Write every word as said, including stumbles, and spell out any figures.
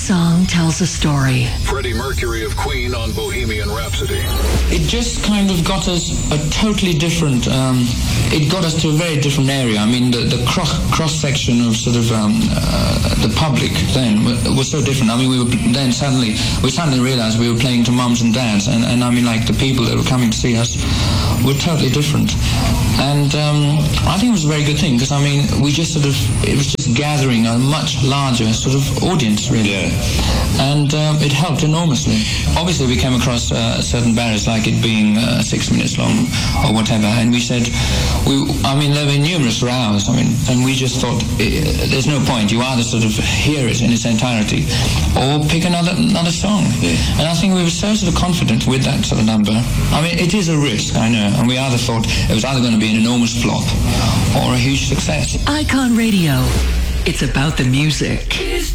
Song tells a story. Freddie Mercury of Queen on Bohemian Rhapsody. It just kind of got us a totally different, um, it got us to a very different area. I mean, the, the cross, cross-section of sort of um, uh, the public then was so different. I mean, we were then suddenly, we suddenly realized we were playing to mums and dads, and, and I mean, like, the people that were coming to see us were totally different. And um, I think it was a very good thing, because, I mean, we just sort of, it was just gathering a much larger sort of audience, really. Yeah. And um, it helped enormously. Obviously, we came across uh, certain barriers, like it being uh, six minutes long or whatever, and we said, we, I mean, there were numerous rows, I mean, and we just thought, eh, there's no point. You either sort of hear it in its entirety or pick another another song. Yeah. And I think we were so sort of confident with that sort of number. I mean, it is a risk, I know, and we either thought it was either going to be an enormous flop or a huge success. Icon Radio. It's about the music.